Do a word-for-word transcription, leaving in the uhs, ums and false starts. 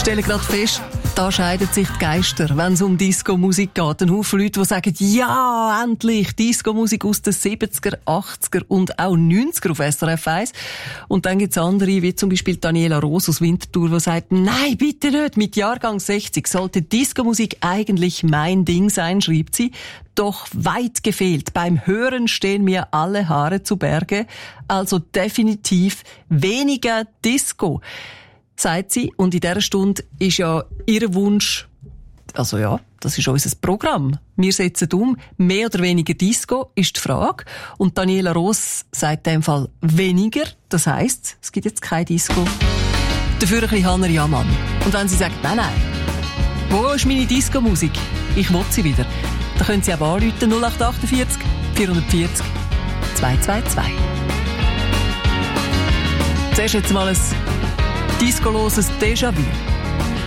stelle gerade fest, da scheiden sich die Geister, wenn es um Disco-Musik geht. Ein Haufen Leute, die sagen, ja, endlich Disco-Musik aus den siebziger, achtziger und auch neunziger auf S R F eins. Und dann gibt es andere, wie zum Beispiel Daniela Roos aus Winterthur, die sagt, nein, bitte nicht, mit Jahrgang sechzig sollte Disco-Musik eigentlich mein Ding sein, schreibt sie. Doch weit gefehlt. Beim Hören stehen mir alle Haare zu Berge. Also definitiv weniger Disco, sagt sie. Und in dieser Stunde ist ja ihr Wunsch, also ja, das ist unser Programm. Wir setzen um, mehr oder weniger Disco ist die Frage. Und Daniela Roos sagt in dem Fall weniger. Das heisst, es gibt jetzt kein Disco. Dafür ein bisschen Hanner Jamann. Und wenn sie sagt, nein, nein, wo ist meine Disco-Musik? Ich will sie wieder. Dann können Sie auch anrufen, null acht vier acht, vier vier zehn, zwei zwei zwei. Zuerst jetzt mal ein discoloses Déjà-vu.